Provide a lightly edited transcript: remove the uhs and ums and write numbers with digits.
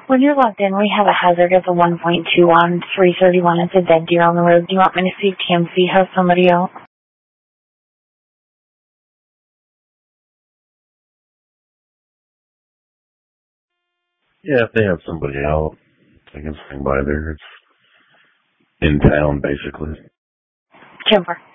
When you're logged in, we have a hazard of a 1.2 on 331. It's a dead deer on the road. Do you want me to see if TMC has somebody out? Yeah, if they have somebody out, I can swing by there. It's in town, basically. Jumper.